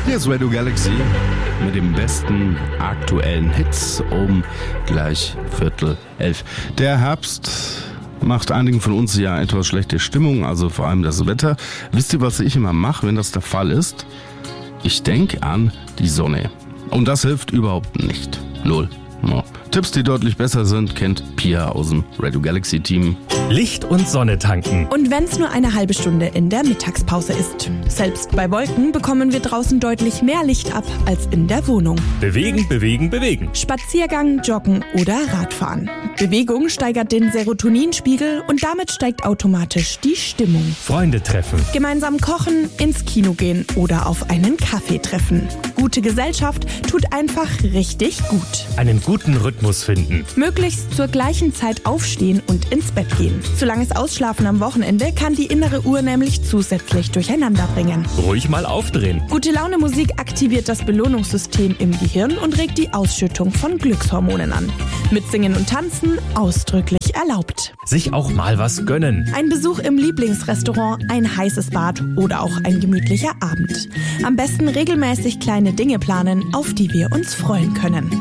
Hier ist Radio Galaxy mit den besten aktuellen Hits um gleich 10:45. Der Herbst macht einigen von uns ja etwas schlechte Stimmung, also vor allem das Wetter. Wisst ihr, was ich immer mache, wenn das der Fall ist? Ich denke an die Sonne. Und das hilft überhaupt nicht. Null. No. Tipps, die deutlich besser sind, kennt Pia aus dem Radio Galaxy Team. Licht und Sonne tanken. Und wenn es nur eine halbe Stunde in der Mittagspause ist. Selbst bei Wolken bekommen wir draußen deutlich mehr Licht ab als in der Wohnung. Bewegen, bewegen, bewegen. Spaziergang, Joggen oder Radfahren. Bewegung steigert den Serotoninspiegel und damit steigt automatisch die Stimmung. Freunde treffen. Gemeinsam kochen, ins Kino gehen oder auf einen Kaffee treffen. Gute Gesellschaft tut einfach richtig gut. Einen guten Rhythmus finden. Möglichst zur gleichen Zeit aufstehen und ins Bett gehen. Zu langes Ausschlafen am Wochenende kann die innere Uhr nämlich zusätzlich durcheinander bringen. Ruhig mal aufdrehen. Gute Laune Musik aktiviert das Belohnungssystem im Gehirn und regt die Ausschüttung von Glückshormonen an. Mitsingen und Tanzen ausdrücklich erlaubt. Sich auch mal was gönnen. Ein Besuch im Lieblingsrestaurant, ein heißes Bad oder auch ein gemütlicher Abend. Am besten regelmäßig kleine Dinge planen, auf die wir uns freuen können.